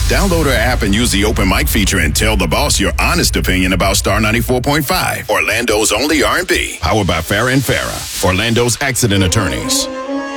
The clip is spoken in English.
Download our app and use the open mic feature and tell the boss your honest opinion about Star 94.5, Orlando's only R&B. Powered by Farrah and Farrah, Orlando's accident attorneys.